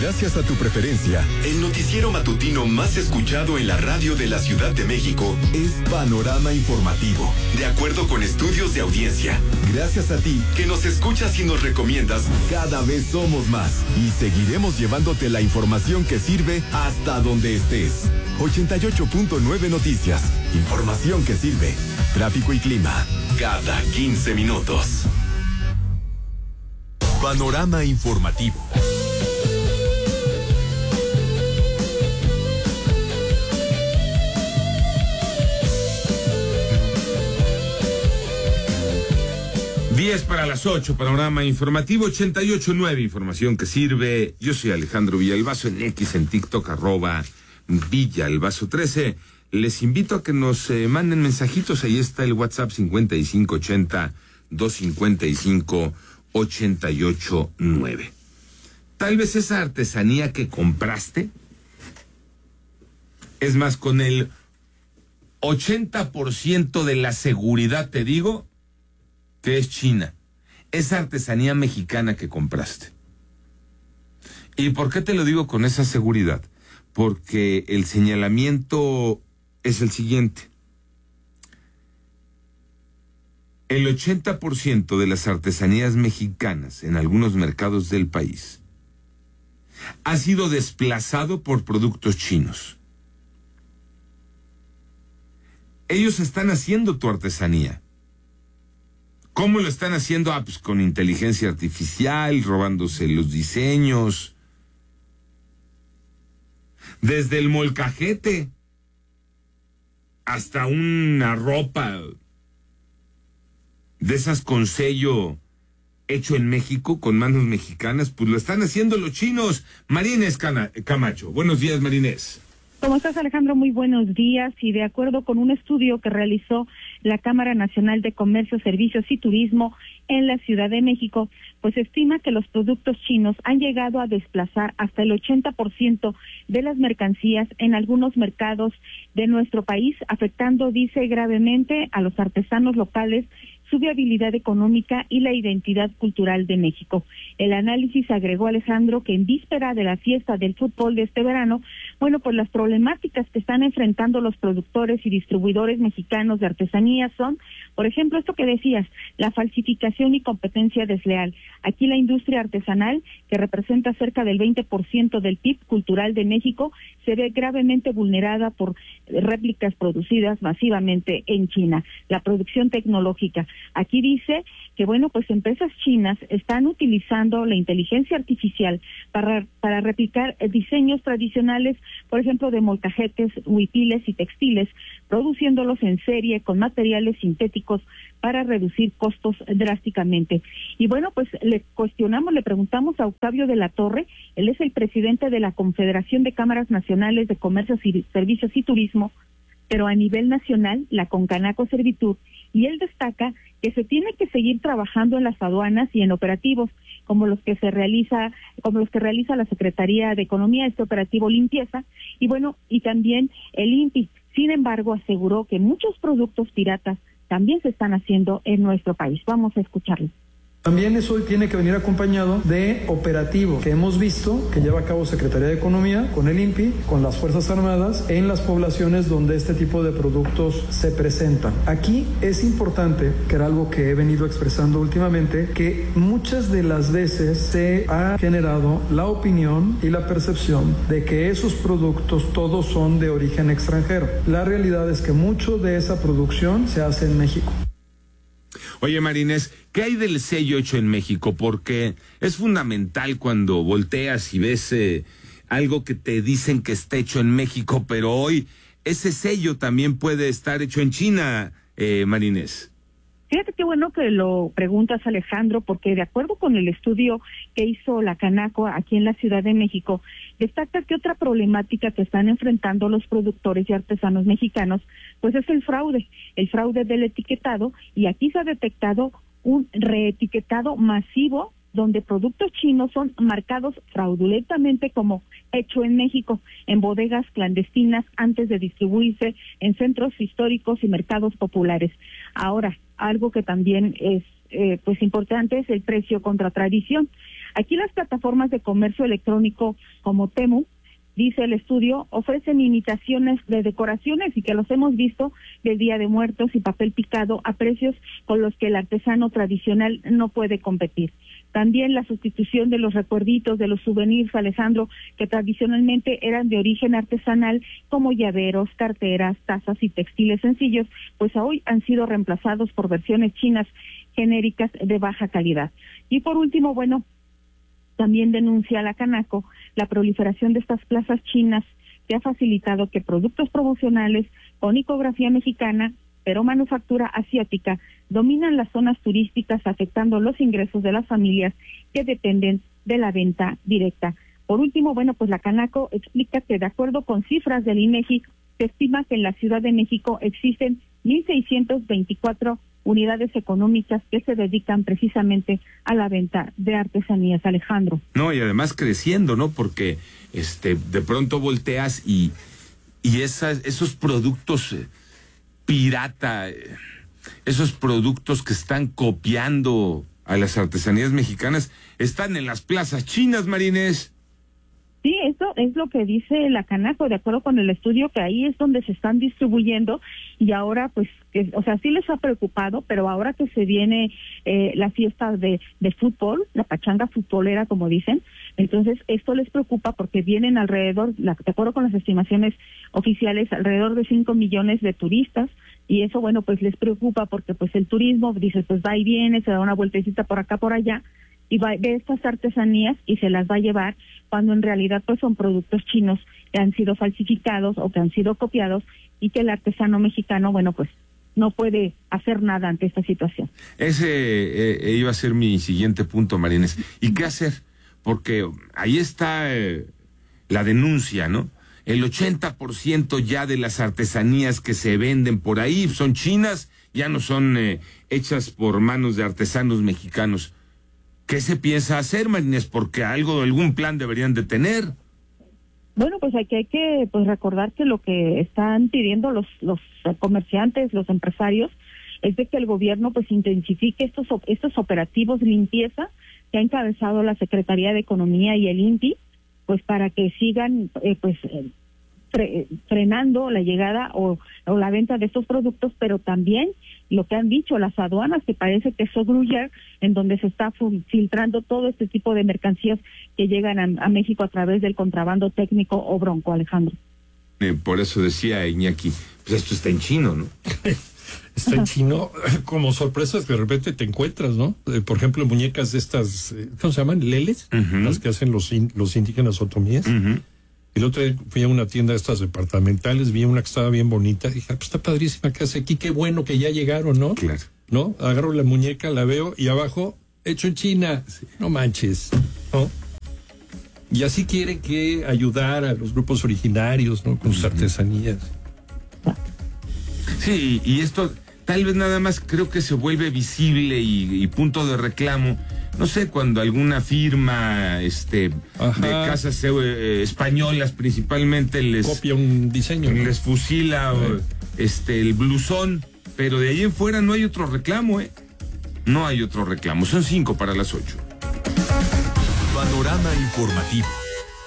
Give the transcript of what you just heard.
Gracias a tu preferencia, el noticiero matutino más escuchado en la radio de la Ciudad de México es Panorama Informativo, de acuerdo con estudios de audiencia. Gracias a ti, que nos escuchas y nos recomiendas, cada vez somos más y seguiremos llevándote la información que sirve hasta donde estés. 88.9 Noticias, información que sirve. Tráfico y clima, cada 15 minutos. Panorama Informativo. Diez para las 8, Panorama Informativo 88.9, información que sirve. Yo soy Alejandro Villalbazo, en X, en TikTok, @Villalbazo13. Les invito a que nos manden mensajitos. Ahí está el WhatsApp 5580-255-889. Tal vez esa artesanía que compraste, es más, con el 80% de la seguridad te digo que es China. Esa artesanía mexicana que compraste. ¿Y por qué te lo digo con esa seguridad? Porque el señalamiento es el siguiente. El 80% de las artesanías mexicanas en algunos mercados del país ha sido desplazado por productos chinos. Ellos están haciendo tu artesanía. ¿Cómo lo están haciendo? Pues con inteligencia artificial, robándose los diseños. Desde el molcajete hasta una ropa de esas con sello hecho en México, con manos mexicanas, pues lo están haciendo los chinos. Marínez Camacho. Buenos días, Marínez. ¿Cómo estás, Alejandro? Muy buenos días. Y de acuerdo con un estudio que realizó la Cámara Nacional de Comercio, Servicios y Turismo en la Ciudad de México, pues estima que los productos chinos han llegado a desplazar hasta el 80% de las mercancías en algunos mercados de nuestro país, afectando, dice, gravemente a los artesanos locales, su viabilidad económica y la identidad cultural de México. El análisis agregó, Alejandro, que en víspera de la fiesta del fútbol de este verano, bueno, pues las problemáticas que están enfrentando los productores y distribuidores mexicanos de artesanías son, por ejemplo, esto que decías, la falsificación y competencia desleal. Aquí la industria artesanal, que representa cerca del 20% del PIB cultural de México, se ve gravemente vulnerada por réplicas producidas masivamente en China. La producción tecnológica. Aquí dice que, bueno, pues empresas chinas están utilizando la inteligencia artificial para replicar diseños tradicionales, por ejemplo, de molcajetes, huipiles y textiles, produciéndolos en serie con materiales sintéticos para reducir costos drásticamente. Y bueno, pues le preguntamos a Octavio de la Torre, él es el presidente de la Confederación de Cámaras Nacionales de Comercio, Servicios y Turismo, pero a nivel nacional, la Concanaco Servitur, y él destaca que se tiene que seguir trabajando en las aduanas y en operativos como los que realiza la Secretaría de Economía, este operativo limpieza, y bueno, y también el INPI. Sin embargo, aseguró que muchos productos piratas también se están haciendo en nuestro país. Vamos a escucharlo. También eso tiene que venir acompañado de operativos que hemos visto que lleva a cabo Secretaría de Economía con el INPI, con las Fuerzas Armadas, en las poblaciones donde este tipo de productos se presentan. Aquí es importante, que era algo que he venido expresando últimamente, que muchas de las veces se ha generado la opinión y la percepción de que esos productos todos son de origen extranjero. La realidad es que mucho de esa producción se hace en México. Oye, Marínez, ¿qué hay del sello hecho en México? Porque es fundamental cuando volteas y ves algo que te dicen que está hecho en México, pero hoy ese sello también puede estar hecho en China, Marínez. Fíjate qué bueno que lo preguntas, Alejandro, porque de acuerdo con el estudio que hizo la Canaco aquí en la Ciudad de México, destaca que otra problemática que están enfrentando los productores y artesanos mexicanos, pues es el fraude del etiquetado, y aquí se ha detectado un reetiquetado masivo donde productos chinos son marcados fraudulentamente como hecho en México, en bodegas clandestinas antes de distribuirse en centros históricos y mercados populares. Ahora, algo que también es pues importante es el precio contra tradición. Aquí las plataformas de comercio electrónico como Temu, dice el estudio, ofrecen imitaciones de decoraciones y que los hemos visto de Día de Muertos y papel picado a precios con los que el artesano tradicional no puede competir. También la sustitución de los recuerditos, de los souvenirs, Alejandro, que tradicionalmente eran de origen artesanal, como llaveros, carteras, tazas y textiles sencillos, pues hoy han sido reemplazados por versiones chinas genéricas de baja calidad. Y por último, bueno, también denuncia la Canaco la proliferación de estas plazas chinas que ha facilitado que productos promocionales con icografía mexicana, pero manufactura asiática, dominan las zonas turísticas, afectando los ingresos de las familias que dependen de la venta directa. Por último, bueno, pues la Canaco explica que de acuerdo con cifras del INEGI, se estima que en la Ciudad de México existen 1,624 unidades económicas que se dedican precisamente a la venta de artesanías, Alejandro. No, y además creciendo, ¿no? Porque de pronto volteas y esos productos pirata, esos productos que están copiando a las artesanías mexicanas, están en las plazas chinas, Marinés. Sí, eso es lo que dice la Canaco, de acuerdo con el estudio, que ahí es donde se están distribuyendo y ahora pues, sí les ha preocupado, pero ahora que se viene la fiesta de fútbol, la pachanga futbolera como dicen, entonces esto les preocupa porque vienen alrededor, de acuerdo con las estimaciones oficiales, alrededor de 5 millones de turistas y eso, bueno, pues les preocupa porque pues el turismo, dice, pues va y viene, se da una vueltecita por acá, por allá, y va de estas artesanías y se las va a llevar cuando en realidad pues son productos chinos que han sido falsificados o que han sido copiados y que el artesano mexicano, bueno, pues no puede hacer nada ante esta situación. Ese iba a ser mi siguiente punto, Marines. ¿Y qué hacer? Porque ahí está la denuncia, ¿no? El 80% ya de las artesanías que se venden por ahí son chinas, ya no son hechas por manos de artesanos mexicanos. ¿Qué se piensa hacer, Marines? Porque algún plan deberían de tener. Bueno, pues hay que pues recordar que lo que están pidiendo los comerciantes, los empresarios, es de que el gobierno pues intensifique estos operativos de limpieza que ha encabezado la Secretaría de Economía y el INPI, pues para que sigan frenando la llegada o la venta de estos productos, pero también lo que han dicho las aduanas, que parece que es Gruyère, en donde se está filtrando todo este tipo de mercancías que llegan a México a través del contrabando técnico o bronco, Alejandro. Por eso decía Iñaki, pues esto está en chino, ¿no? Está en chino, como sorpresas que de repente te encuentras, ¿no? Por ejemplo, muñecas de estas, ¿cómo se llaman? Leles, las que hacen los indígenas otomíes. El otro día fui a una tienda de estas departamentales, vi una que estaba bien bonita, dije, pues está padrísima que hace aquí, qué bueno que ya llegaron, ¿no? Claro. ¿No? Agarro la muñeca, la veo, y abajo, hecho en China. Sí. No manches, ¿no? Y así quieren que ayudar a los grupos originarios, ¿no? Con sus artesanías. Sí, y esto tal vez nada más creo que se vuelve visible y punto de reclamo. No sé, cuando alguna firma de casas españolas principalmente les copia un diseño, ¿no? Les fusila el blusón, pero de ahí en fuera no hay otro reclamo, No hay otro reclamo. Son 5 para las 8. Panorama informativo.